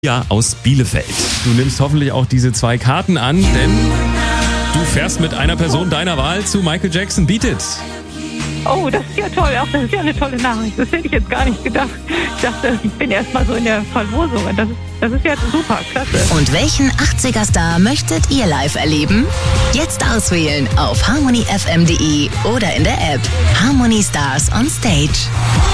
Ja, aus Bielefeld. Du nimmst hoffentlich auch diese 2 Karten an, denn du fährst mit einer Person deiner Wahl zu Michael Jackson Beat It. Oh, das ist ja toll. Ach, das ist ja eine tolle Nachricht. Das hätte ich jetzt gar nicht gedacht. Ich dachte, ich bin erst mal so in der Verlosung. Das ist ja super, klasse. Und welchen 80er-Star möchtet ihr live erleben? Jetzt auswählen auf harmonyfm.de oder in der App Harmony Stars on Stage.